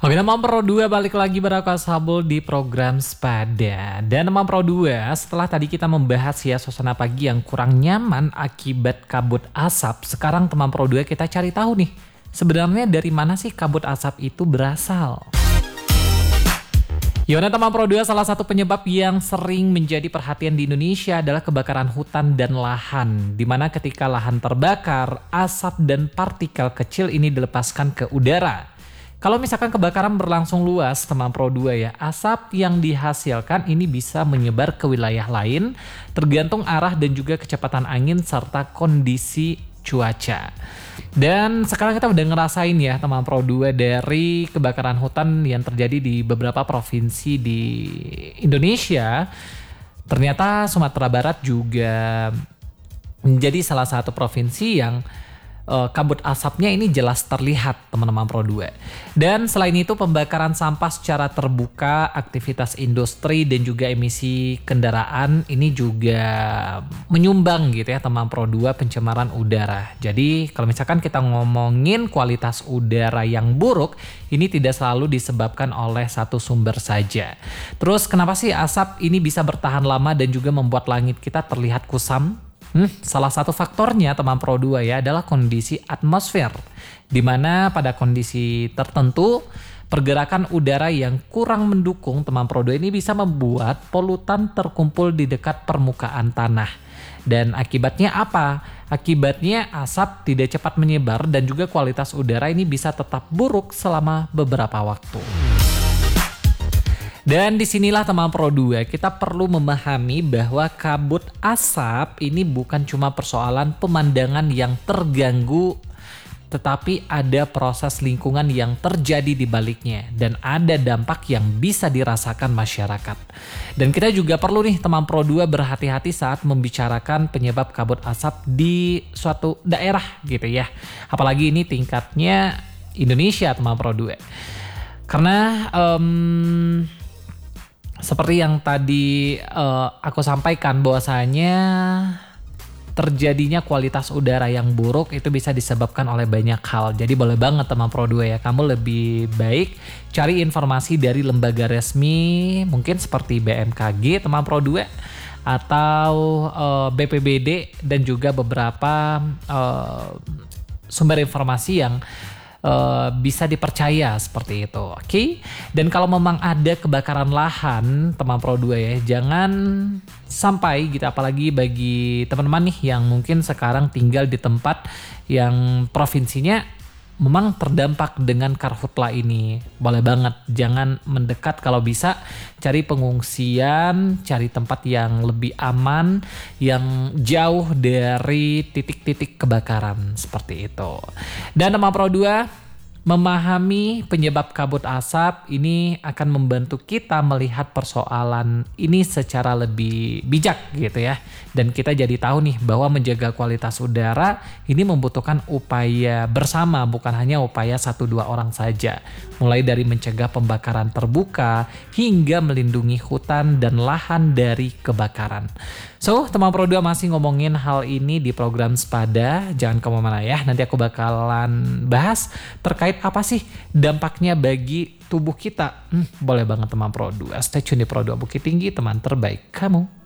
Oke, teman Pro 2 balik lagi berakal sabul di program Sepada. Dan teman Pro 2, setelah tadi kita membahas ya suasana pagi yang kurang nyaman akibat kabut asap, sekarang teman Pro 2 kita cari tahu nih, sebenarnya dari mana sih kabut asap itu berasal? Yona teman Pro 2, salah satu penyebab yang sering menjadi perhatian di Indonesia adalah kebakaran hutan dan lahan, di mana ketika lahan terbakar, asap dan partikel kecil ini dilepaskan ke udara. Kalau misalkan kebakaran berlangsung luas, teman Pro 2 ya, asap yang dihasilkan ini bisa menyebar ke wilayah lain, tergantung arah dan juga kecepatan angin serta kondisi cuaca. Dan sekarang kita udah ngerasain ya teman Pro 2 dari kebakaran hutan yang terjadi di beberapa provinsi di Indonesia. Ternyata Sumatera Barat juga menjadi salah satu provinsi yang kabut asapnya ini jelas terlihat teman-teman Pro 2. Dan selain itu pembakaran sampah secara terbuka, aktivitas industri dan juga emisi kendaraan ini juga menyumbang gitu ya teman Pro 2 pencemaran udara. Jadi kalau misalkan kita ngomongin kualitas udara yang buruk, ini tidak selalu disebabkan oleh satu sumber saja. Terus kenapa sih asap ini bisa bertahan lama dan juga membuat langit kita terlihat kusam? Salah satu faktornya teman Pro 2 ya adalah kondisi atmosfer, di mana pada kondisi tertentu pergerakan udara yang kurang mendukung teman Pro 2 ini bisa membuat polutan terkumpul di dekat permukaan tanah. Dan akibatnya apa? Akibatnya asap tidak cepat menyebar dan juga kualitas udara ini bisa tetap buruk selama beberapa waktu. Dan disinilah teman Pro 2, kita perlu memahami bahwa kabut asap ini bukan cuma persoalan pemandangan yang terganggu, tetapi ada proses lingkungan yang terjadi di baliknya dan ada dampak yang bisa dirasakan masyarakat. Dan kita juga perlu nih teman Pro 2 berhati-hati saat membicarakan penyebab kabut asap di suatu daerah gitu ya. Apalagi ini tingkatnya Indonesia teman Pro 2. Karena seperti yang tadi aku sampaikan bahwasanya terjadinya kualitas udara yang buruk itu bisa disebabkan oleh banyak hal. Jadi boleh banget teman Pro 2 ya, kamu lebih baik cari informasi dari lembaga resmi mungkin seperti BMKG teman Pro 2 atau BPBD dan juga beberapa sumber informasi yang bisa dipercaya seperti itu, oke? Dan kalau memang ada kebakaran lahan, teman Pro 2 ya, jangan sampai gitu, apalagi bagi teman-teman nih yang mungkin sekarang tinggal di tempat yang provinsinya memang terdampak dengan karhutla ini. Boleh banget, jangan mendekat, kalau bisa cari pengungsian, cari tempat yang lebih aman, yang jauh dari titik-titik kebakaran seperti itu. Dan teman Pro 2, memahami penyebab kabut asap ini akan membantu kita melihat persoalan ini secara lebih bijak gitu ya. Dan kita jadi tahu nih bahwa menjaga kualitas udara ini membutuhkan upaya bersama, bukan hanya upaya 1-2 orang saja. Mulai dari mencegah pembakaran terbuka hingga melindungi hutan dan lahan dari kebakaran. So, teman Pro 2 masih ngomongin hal ini di program Sepada. Jangan kemana-mana ya, nanti aku bakalan bahas terkait apa sih dampaknya bagi tubuh kita. Boleh banget teman Pro 2. Stay tune di Pro 2 Bukit Tinggi, teman terbaik kamu.